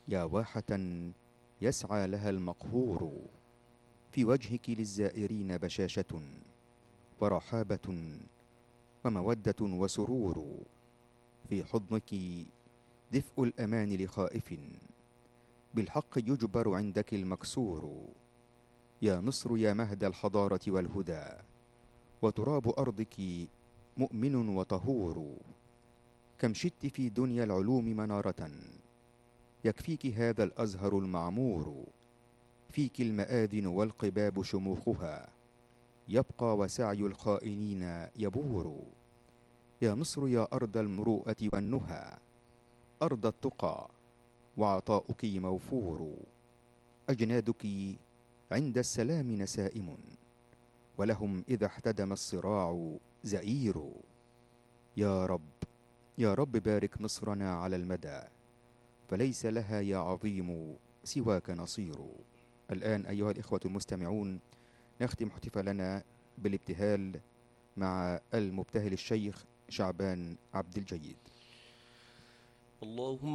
يا واحة يسعى لها المقهور، في وجهك للزائرين بشاشة ورحابة ومودة وسرور، في حضنك دفء الأمان لخائف، بالحق يجبر عندك المكسور. يا مصر يا مهد الحضارة والهدى، وتراب أرضك مؤمن وطهور. كم شدت في دنيا العلوم منارة، يكفيك هذا الأزهر المعمور. فيك المآذن والقباب شموخها، يبقى وسعي الخائنين يبور. يا مصر يا أرض المروءة والنهى، أرض التقى وعطاؤك موفور. أجنادك عند السلام نسائم، ولهم إذا احتدم الصراع زئير. يا رب يا رب بارك مصرنا على المدى، فليس لها يا عظيم سواك نصير. الآن أيها الإخوة المستمعون، نختم احتفالنا بالابتهال مع المبتهل الشيخ شعبان عبد الجيد. اللهم